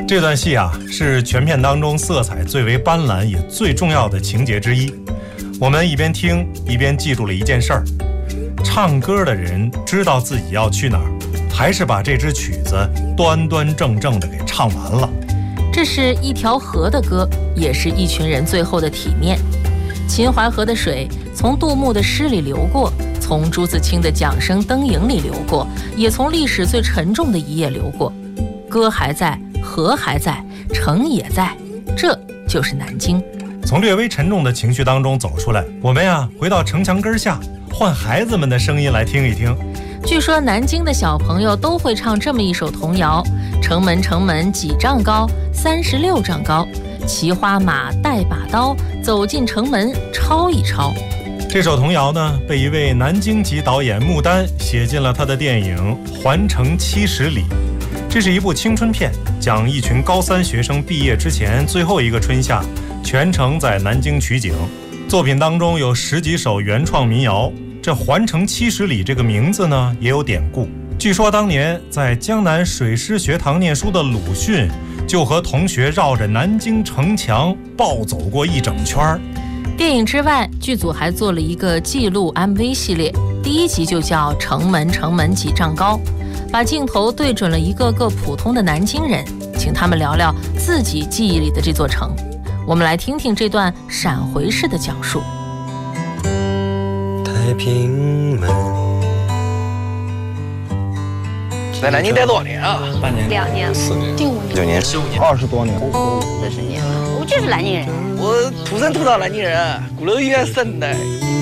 这段戏啊，是全片当中色彩最为斑斓也最重要的情节之一。我们一边听一边记住了一件事儿：唱歌的人知道自己要去哪儿，还是把这支曲子端端正正地给唱完了。 这是一条河的歌，也是一群人最后的体面。秦淮河的水从杜牧的诗里流过，从朱自清的桨声灯影里流过，也从历史最沉重的一页流过。歌还在，河还在，城也在，这就是南京。 从略微沉重的情绪当中走出来，我们呀回到城墙根下，换孩子们的声音来听一听。 据说南京的小朋友都会唱这么一首童谣：城门城门几丈高，36丈高，骑花马带把刀，走进城门抄一抄。 这首童谣呢，被一位南京籍导演穆丹写进了他的电影《环城70里》。这是一部青春片，讲一群高3学生毕业之前最后一个春夏，全程在南京取景。作品当中有10几首原创民谣。这环城70里这个名字呢，也有典故。据说当年在江南水师学堂念书的鲁迅，就和同学绕着南京城墙暴走过一整圈。 电影之外，剧组还做了一个记录 MV 系列，第1集就叫《城门城门几丈高》，把镜头对准了一个个普通的南京人，请他们聊聊自己记忆里的这座城。我们来听听这段闪回式的讲述。 太平门， 在南京待多少年啊 ？3年、 2年、 4年、 5 9年、 20多年、 40年了。我就是南京人， 我土生土长南京人，骨肉原生的。